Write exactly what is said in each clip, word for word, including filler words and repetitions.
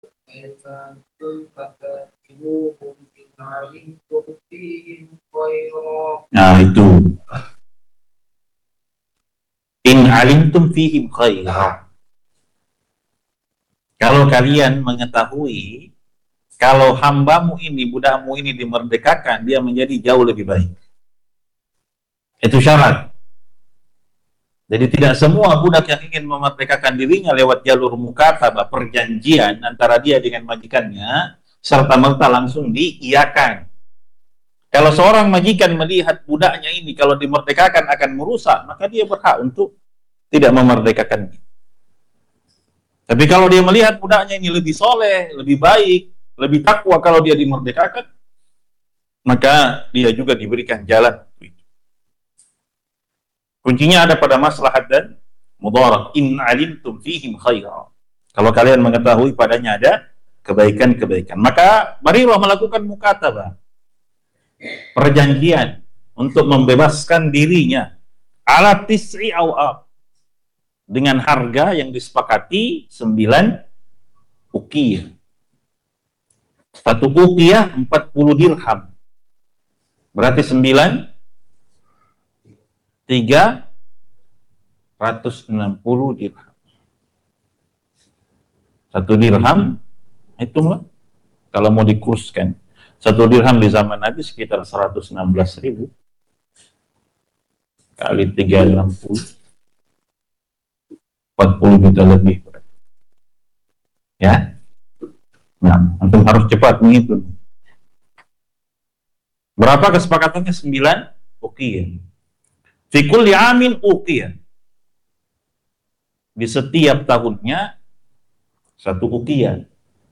Nah itu, in alimtum fihim khaira. Kalau kalian mengetahui kalau hambamu ini, budakmu ini dimerdekakan, dia menjadi jauh lebih baik. Itu syarat. Jadi tidak semua budak yang ingin memerdekakan dirinya lewat jalur mukatabah, perjanjian antara dia dengan majikannya, serta merta langsung diiyakan. Kalau seorang majikan melihat budaknya ini kalau dimerdekakan akan merusak, maka dia berhak untuk tidak memerdekakannya. Tapi kalau dia melihat budaknya ini lebih soleh, lebih baik, lebih takwa kalau dia dimerdekakan, maka dia juga diberikan jalan. Kuncinya ada pada maslahat dan mudarat. In alimtum fihim khaira. Kalau kalian mengetahui padanya ada kebaikan-kebaikan, maka marilah melakukan mukatabah, perjanjian untuk membebaskan dirinya ala tis'i aw'ab, dengan harga yang disepakati sembilan uqiyah. Satu uqiyah empat puluh dirham. Berarti sembilan tiga ratus enam puluh dirham. Satu dirham, hitunglah kalau mau dikurskan. Satu dirham di zaman Nabi sekitar seratus enam belas ribu kali tiga ratus enam puluh, empat puluh juta lebih. Ya, nah, antum harus cepat menghitung. Berapa kesepakatannya? Sembilan uqiyah. Fi kulli amin uqiyah. Di setiap tahunnya satu uqiyah.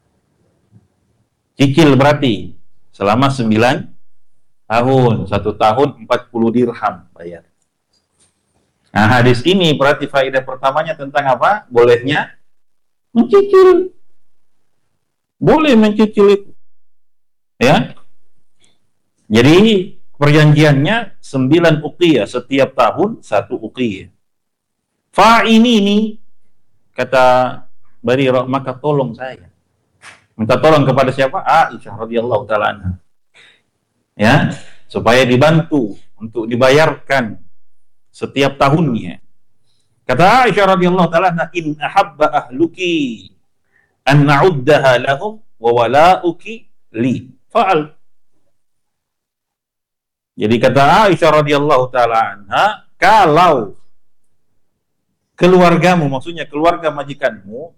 Cicil berarti selama sembilan tahun, satu tahun empat puluh dirham bayar. Nah, hadis ini berarti faedah pertamanya tentang apa? Bolehnya mencicil. Boleh mencicil itu. Ya. Jadi perjanjiannya sembilan uqiyah, setiap tahun satu uqiyah. Fa ini nih, kata Barirah, maka tolong saya. Minta tolong kepada siapa? Aisyah radhiyallahu taala anha. Ya, supaya dibantu untuk dibayarkan setiap tahunnya. Kata Aisyah radhiyallahu taala anha, in ahabba ahluki an na'uddaha lahum wa wala'uki li. Fa'al. Jadi kata Aisyah radhiyallahu taala anha, kalau keluargamu, maksudnya keluarga majikanmu,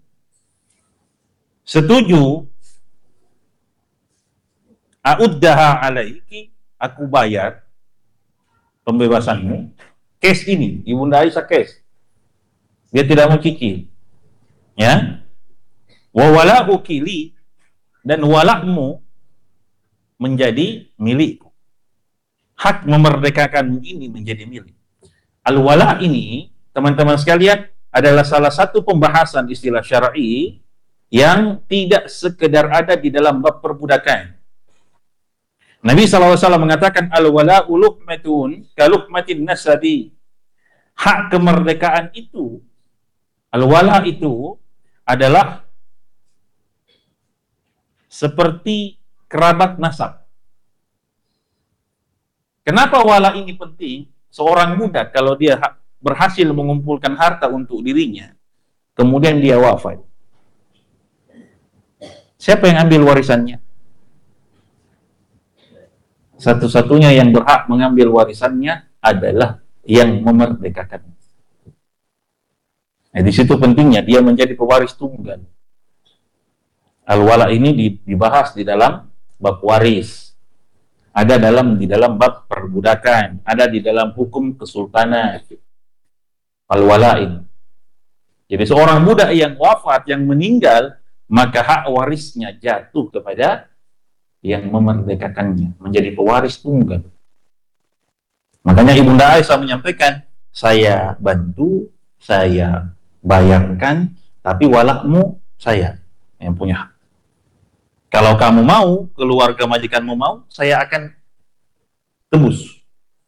setuju a'uddaha alaiki, aku bayar pembebasanmu, case ini, Ibunda Aisyah case, dia tidak mau cicil, ya, wa wala'uki li, dan walakmu menjadi milikku. Hak memerdekakanmu ini menjadi milik. Al-wala ini, teman-teman sekalian, adalah salah satu pembahasan istilah syar'i yang tidak sekedar ada di dalam bab perbudakan. Nabi shallallahu alaihi wasallam mengatakan, al-wala'u luhmatun kaluhmatin nasabi. Hak kemerdekaan itu, al-wala itu adalah seperti kerabat nasab. Kenapa wala ini penting? Seorang budak kalau dia berhasil mengumpulkan harta untuk dirinya, kemudian dia wafat, siapa yang ambil warisannya? Satu-satunya yang berhak mengambil warisannya adalah yang memerdekakan. Nah, di situ pentingnya dia menjadi pewaris tunggal. Al-wala ini dibahas di dalam bab waris. Ada dalam di dalam bab perbudakan, ada di dalam hukum kesultanan. Al-wala ini. Jadi seorang budak yang wafat, yang meninggal, maka hak warisnya jatuh kepada yang memerdekakannya, menjadi pewaris tunggal. Makanya Ibunda Aisyah menyampaikan, saya bantu, saya bayarkan, tapi walakmu saya yang punya hak. Kalau kamu mau, keluarga majikanmu mau, saya akan tebus.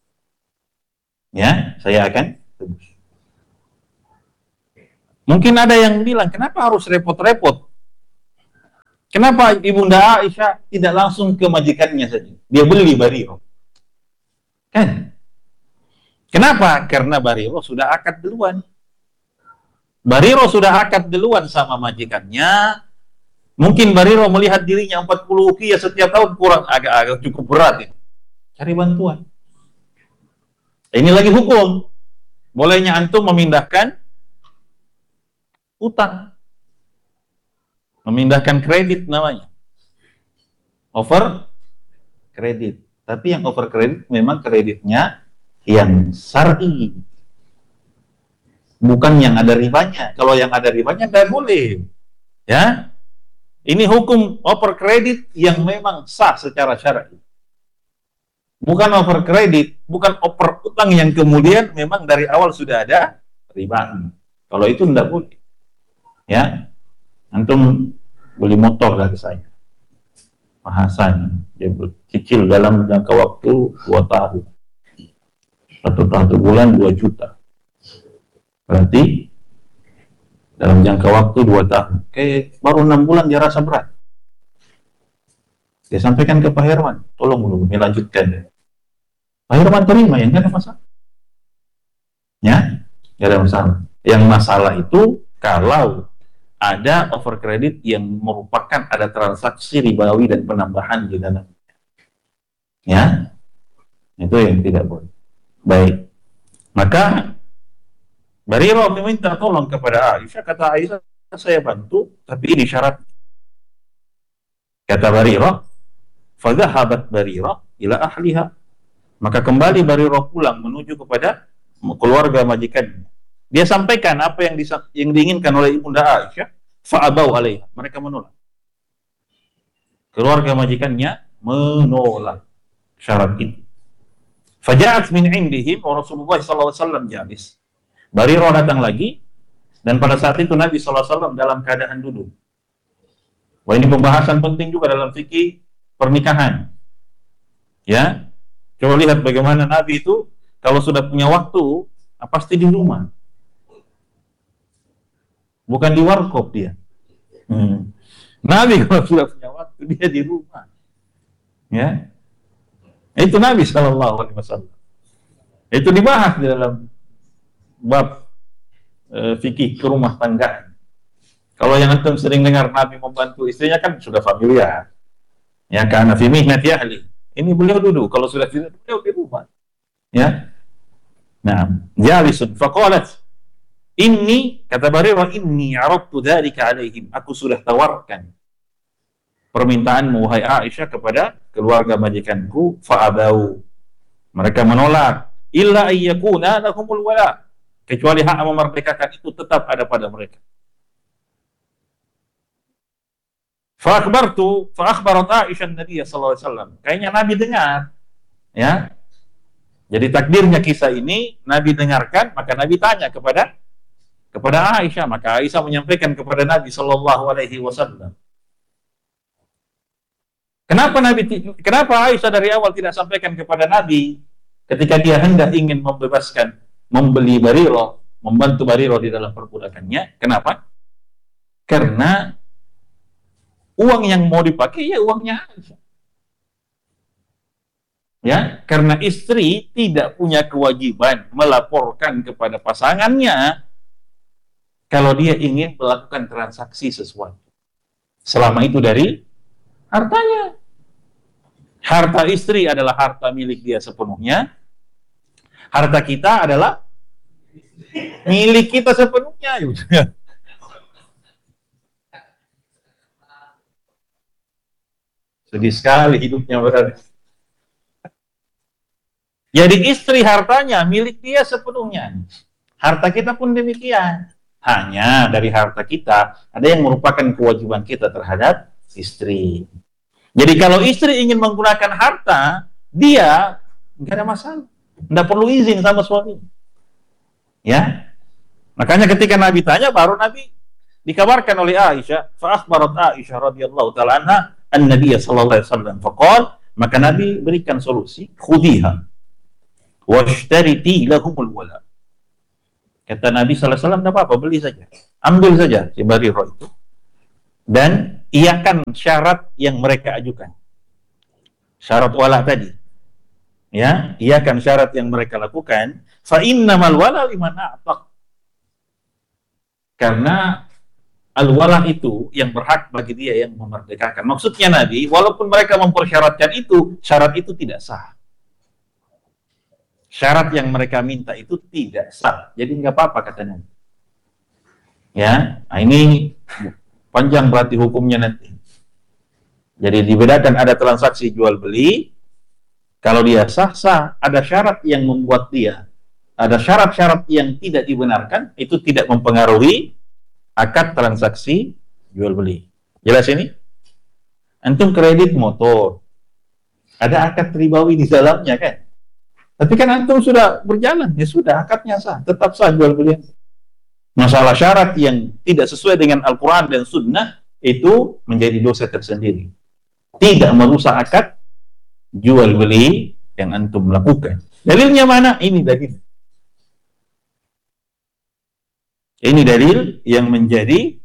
Ya, saya akan tebus. Mungkin ada yang bilang, kenapa harus repot-repot Kenapa Ibunda Aisyah tidak langsung ke majikannya saja? Dia beli Bariro. Kan? Kenapa? Karena Bariro sudah akad duluan. Bariro sudah akad duluan sama majikannya. Mungkin Bariro melihat dirinya empat puluh uqiyah setiap tahun kurang, agak-agak cukup berat ya. Cari bantuan. Ini lagi hukum. Bolehnya antum memindahkan utang. Memindahkan kredit namanya. Over kredit. Tapi yang over kredit memang kreditnya yang syar'i. Bukan yang ada ribanya. Kalau yang ada ribanya nggak boleh. Ya. Ini hukum over kredit yang memang sah secara syar'i. Bukan over kredit, bukan over utang yang kemudian memang dari awal sudah ada riba. Kalau itu tidak boleh. Ya. Antum beli motor dari saya. Bahasanya dia cicil dalam jangka waktu dua tahun. Satu satu bulan dua juta. Berarti dalam jangka waktu dua tahun. Kayak baru enam bulan dia rasa berat. Dia sampaikan ke Pak Herman, tolong dulu melanjutkan deh. Pak Herman terima, ya nggak ada masalah. Ya, nggak ada masalah. Yang masalah itu kalau ada over credit yang merupakan ada transaksi ribawi dan penambahan di dalam. Ya, itu yang tidak boleh. Baik, maka Bariro meminta tolong kepada Aisyah. Kata Aisyah, saya bantu, tapi ini syarat. Kata Bariro, fadhahabat Bariro ila ahliha. Maka kembali Bariro pulang menuju kepada keluarga majikannya. Dia sampaikan apa yang, disa- yang diinginkan oleh Ibunda Aisyah. Fa'abau alaiha. Mereka menolak. Keluarga majikannya menolak syarat itu. Faja'at min indihim wa Rasulullah sallallahu alaihi wasallam jalis. Bariro datang lagi, dan pada saat itu Nabi sallallahu alaihi wasallam dalam keadaan duduk. Wah, ini pembahasan penting juga dalam fikih pernikahan. Ya, coba lihat bagaimana Nabi itu kalau sudah punya waktu, pasti di rumah. Bukan di warkop dia. Hmm. Nabi kalau sudah punya waktu, dia di rumah. Ya, itu Nabi sallallahu alaihi wasallam. Itu dibahas di dalam bab e, fikih ke rumah tangga. Kalau yang antum sering dengar Nabi membantu istrinya kan sudah familiar. Ya, karena fi mihnati ahli. Ini beliau duduk, kalau sudah tidak beliau di rumah. Ya. Nah, jalisun faqalat inni, kata Bariro, inni aradtu dzalika alaihim. Aku sudah tawarkan permintaanmu wahai Aisyah kepada keluarga majikanku, fa'abau. Mereka menolak. Illa ayyakuna lahumul wala. Kecuali hak memerdekakan itu tetap ada pada mereka. Fa akhbartu fa akhbarat Aisyah Nabi sallallahu alaihi wasallam. Kayaknya Nabi dengar. Ya. Jadi takdirnya kisah ini Nabi dengarkan, maka Nabi tanya kepada kepada Aisyah, maka Aisyah menyampaikan kepada Nabi sallallahu alaihi wasallam. Kenapa Nabi kenapa Aisyah dari awal tidak sampaikan kepada Nabi ketika dia hendak ingin membebaskan, membeli Bariro, membantu Bariro di dalam perbudakannya? Kenapa? Karena uang yang mau dipakai ya uangnya Aisyah. Ya, karena istri tidak punya kewajiban melaporkan kepada pasangannya kalau dia ingin melakukan transaksi sesuatu. Selama itu dari hartanya. Harta istri adalah harta milik dia sepenuhnya. Harta kita adalah milik kita sepenuhnya. Sedih sekali hidupnya berarti. Jadi istri hartanya milik dia sepenuhnya. Harta kita pun demikian. Hanya dari harta kita ada yang merupakan kewajiban kita terhadap istri. Jadi kalau istri ingin menggunakan harta, dia nggak ada masalah. Nggak perlu izin sama suami. Ya. Makanya ketika Nabi tanya, baru Nabi dikabarkan oleh Aisyah, fa akhbarat Aisyah radhiyallahu ta'ala anha an-nabiy sallallahu alaihi wasallam faqala, maka Nabi berikan solusi, khudiha washtariti lahumul wala. Kata Nabi sallallahu alaihi wasallam, enggak apa-apa, beli saja. Ambil saja si Bariro itu. dan iakan syarat yang mereka ajukan. Syarat wala tadi. Ya, iakan syarat yang mereka lakukan. Fa innamal wala liman a'taq. Karena al-wala itu yang berhak bagi dia yang memerdekakan. Maksudnya Nabi, walaupun mereka mempersyaratkan itu, syarat itu tidak sah. Syarat yang mereka minta itu tidak sah. Jadi nggak apa-apa kata Nabi. Ya, nah ini panjang berarti hukumnya nanti. Jadi dibedakan ada transaksi jual beli. Kalau dia sah-sah, ada syarat yang membuat dia, ada syarat-syarat yang tidak dibenarkan, itu tidak mempengaruhi akad transaksi jual beli. Jelas ini? Antum kredit motor, ada akad ribawi di dalamnya kan? Tapi kan antum sudah berjalan, ya sudah akadnya sah, tetap sah jual beli. Masalah syarat yang tidak sesuai dengan Al-Quran dan Sunnah itu menjadi dosa tersendiri. Tidak merusak akad jual beli yang antum lakukan. Dalilnya mana? Ini dalil. Ini dalil yang menjadi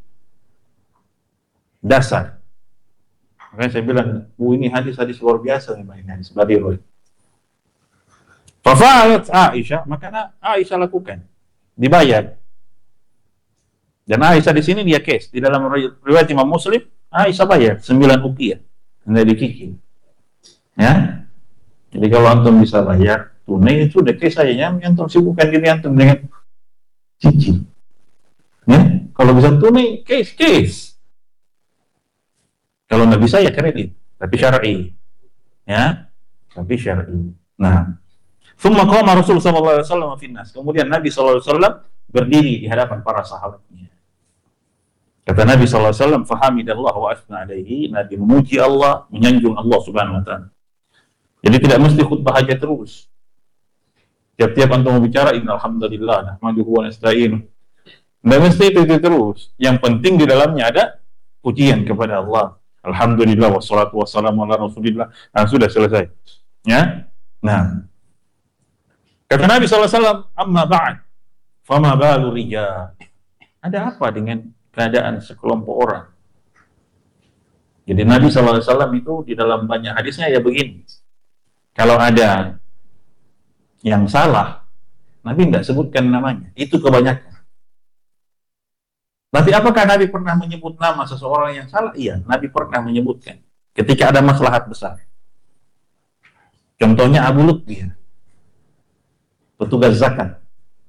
dasar. Makanya saya bilang, oh, ini hadis-hadis luar biasa nih, ini hadis Badirul. Fafa'alat Aisyah, maka Aisyah lakukan, dibayar. Dan Aisyah di sini dia case di dalam riwayat Imam Muslim, Aisyah bayar sembilan uqiyah, tidak dicicil. Ya, jadi kalau antum bisa bayar tunai itu udah case saja, antum sibukkan diri antum dengan cicil. Ya, kalau bisa tunai case case. Kalau nggak bisa ya kredit, tapi syar'i. Ya, tapi syar'i. Nah, thumma qama Rasul sallallahu alaihi wasallam fi nas. Kemudian Nabi sallallahu alaihi wasallam berdiri di hadapan para sahabatnya. Kata Nabi sallallahu alaihi wasallam, "Fahamidallah wa asna alaihi." Nabi memuji Allah, menyanjung Allah Subhanahu wa taala. Jadi tidak mesti khutbah aja terus. Tiap-tiap antum mau bicara, innal hamdalillah nahmaduhu wa nasta'inuh. Tidak mesti itu, itu terus. Yang penting di dalamnya ada pujian kepada Allah. Alhamdulillah wassalatu wassalamu ala Rasulillah. Nah, sudah selesai. Ya. Nah. Kata Nabi sallallahu alaihi wasallam, "Amma ba'd, fama balu rijal." Ada apa dengan keadaan sekelompok orang? Jadi Nabi sallallahu alaihi wasallam itu di dalam banyak hadisnya ya begini. Kalau ada yang salah, Nabi tidak sebutkan namanya. Itu kebanyakan. Tapi apakah Nabi pernah menyebut nama seseorang yang salah? Iya, Nabi pernah menyebutkan. Ketika ada maslahat besar. Contohnya Abu Lutbiyah, petugas zakat,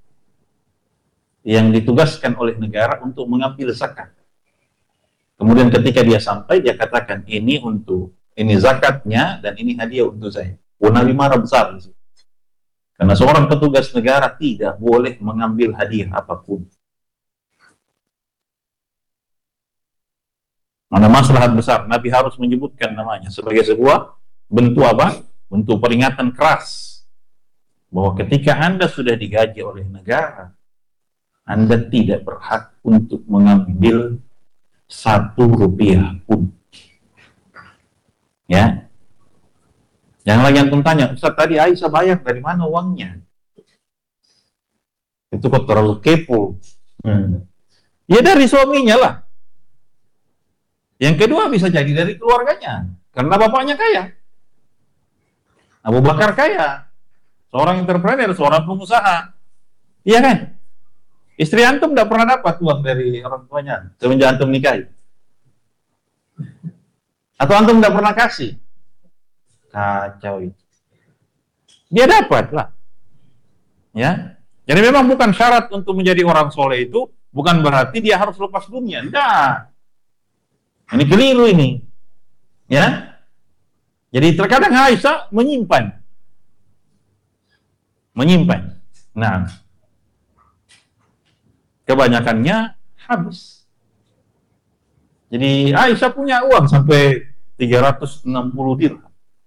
yang ditugaskan oleh negara untuk mengambil zakat. Kemudian ketika dia sampai, dia katakan, ini untuk, ini zakatnya, dan ini hadiah untuk saya. Oh, Nabi marah besar. Karena seorang petugas negara tidak boleh mengambil hadiah apapun. Mana maslahat besar, Nabi harus menyebutkan namanya sebagai sebuah bentuk apa? Bentuk peringatan keras. Bahwa ketika Anda sudah digaji oleh negara, Anda tidak berhak untuk mengambil satu rupiah pun. Ya. Yang lagi antum tanya, Ustaz tadi Aisyah bayar dari mana uangnya? Itu kok terlalu kepo. Hmm. Ya dari suaminya lah. Yang kedua bisa jadi dari keluarganya, karena bapaknya kaya. Abu Bakar kaya, seorang entrepreneur, seorang pengusaha. Iya kan? Istri antum tidak pernah dapat uang dari orang tuanya semenjak antum nikahi. Atau antum tidak pernah kasih. Kacau itu. Dia dapat lah. Ya. Jadi memang bukan syarat untuk menjadi orang soleh itu, bukan berarti dia harus lepas dunia. Tidak. Ini keliru ini. Ya. Jadi terkadang Aisyah menyimpan. Menyimpan. Nah. Kebanyakannya habis. Jadi Aisyah punya uang sampai tiga ratus enam puluh dirham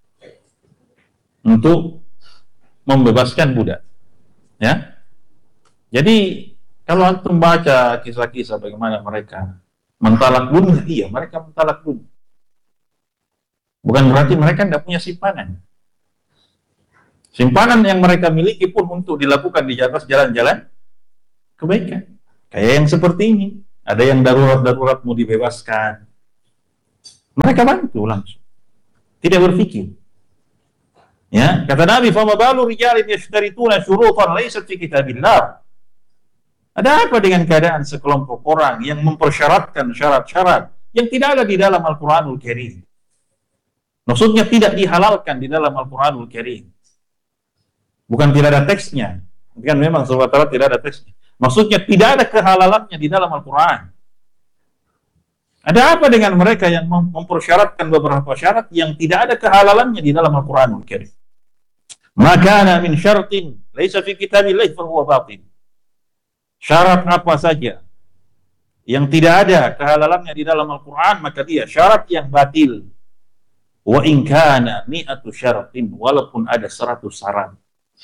untuk membebaskan budak. Ya. Jadi kalau antum baca kisah-kisah bagaimana mereka mentalak dunia, iya mereka mentalak dunia. Bukan berarti mereka tidak punya simpanan. Simpanan yang mereka miliki pun untuk dilakukan di atas jalan-jalan kebaikan. Kayak yang seperti ini. Ada yang darurat-darurat mau dibebaskan. Mereka bantu langsung, tidak berpikir. Ya, kata Nabi, "Fama balu rijalin yashtarituna syurutan laysat fi kitabillah." Ada apa dengan keadaan sekelompok orang yang mempersyaratkan syarat-syarat yang tidak ada di dalam Al-Qur'anul Karim? Maksudnya tidak dihalalkan di dalam Al-Qur'anul Karim. Bukan tidak ada teksnya. Kan memang sebetulnya tidak ada teksnya. Maksudnya tidak ada kehalalannya di dalam Al-Qur'an. Ada apa dengan mereka yang mempersyaratkan beberapa syarat yang tidak ada kehalalannya di dalam Al-Qur'anul Karim? Maka min syartin laisa fi kitabillah fa huwa batil. Syarat apa saja yang tidak ada kehalalannya di dalam Al-Qur'an, maka dia syarat yang batil. Wa in kana mi'atu syaratin, walaupun ada seratus syarat.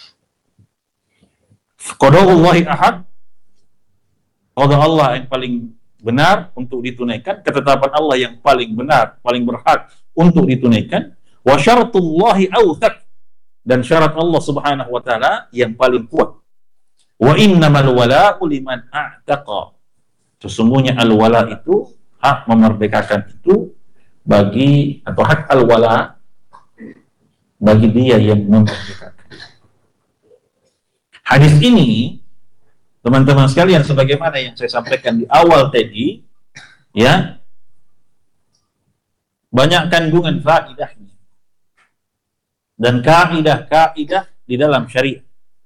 Qada'ullahi ahad, qada Allah yang paling benar untuk ditunaikan, ketetapan Allah yang paling benar, paling berhak untuk ditunaikan. Wa syaratullahi awthaq, dan syarat Allah Subhanahu wa taala yang paling kuat. Wa innamal wala'u liman a'taqa. Sesungguhnya al-wala itu hak memerdekakan itu bagi, atau hak al-wala bagi dia yang memerdekakan. Hadis ini, teman-teman sekalian, sebagaimana yang saya sampaikan di awal tadi, ya, banyak kandungan faedahnya dan kaidah-kaidah di dalam syariat.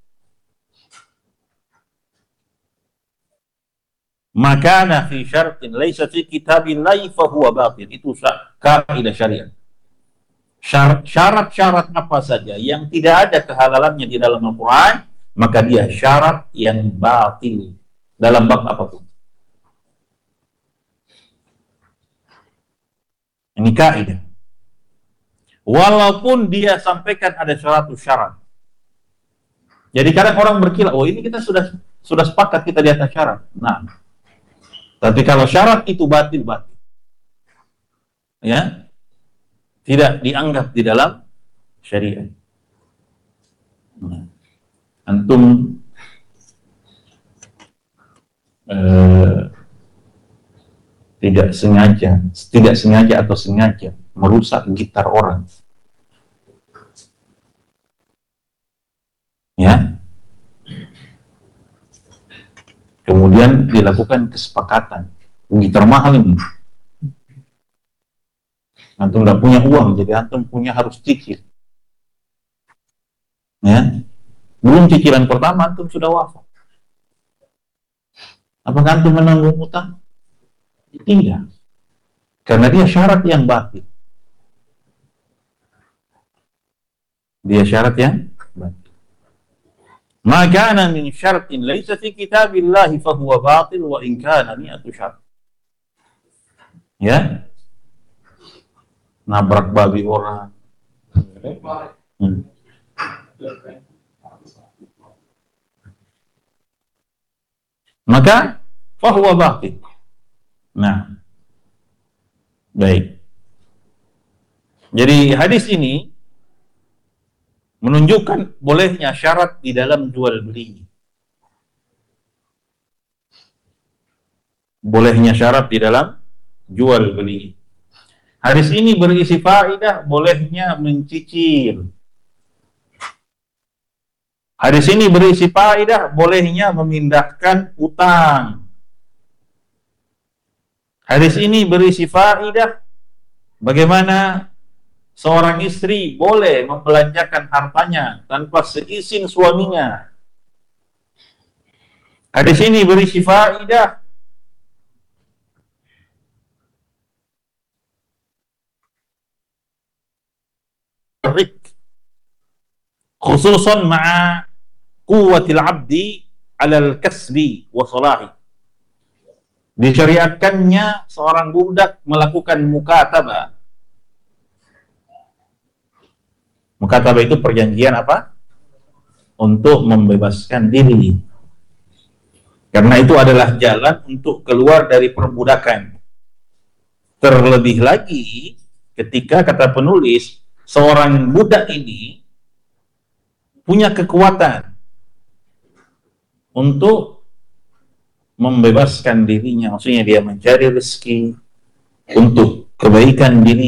Makana fi syartin laisa fi kitabillahi fa huwa batil. Itu kaidah syariat. Syarat-syarat apa saja yang tidak ada kehalalannya di dalam Al-Qur'an, maka dia syarat yang batil dalam bab apapun. Ini kaidah. Walaupun dia sampaikan ada seratus syarat. Jadi kadang orang berkilah, oh ini kita sudah sudah sepakat kita di atas syarat. Nah, tapi kalau syarat itu batil-batil, ya, tidak dianggap di dalam syariat. Nah, antum eh, tidak sengaja, tidak sengaja atau sengaja merusak gitar orang, ya, kemudian dilakukan kesepakatan, gitar mahal ini, antum nggak punya uang, jadi antum punya harus cicil, ya, belum cicilan pertama antum sudah wafat. Apakah antum menanggung utang? Tidak, karena dia syarat yang batil. Dia syarat yang batil. Maka min syartin laisa fi kitabillahi fa huwa batil wa in kana mi'atu syart. Ya, nabrak babi orang. Hmm. Maka fa huwa batil. Nah, baik. Jadi hadis ini menunjukkan bolehnya syarat di dalam jual beli. Bolehnya syarat di dalam jual beli. Hadis ini berisi faedah bolehnya mencicil. Hadis ini berisi faedah bolehnya memindahkan utang. Hadis ini berisi faedah bagaimana seorang istri boleh membelanjakan hartanya tanpa seizin suaminya. Hadis ini berisi faedah khususan ma'a quwwatil abdi 'alal kasbi wa salahi. Disyariatkannya seorang budak melakukan mukatabah. Mukatabah itu perjanjian apa? Untuk membebaskan diri. Karena itu adalah jalan untuk keluar dari perbudakan. Terlebih lagi ketika kata penulis, seorang budak ini punya kekuatan untuk membebaskan dirinya, maksudnya dia mencari rezeki untuk kebaikan diri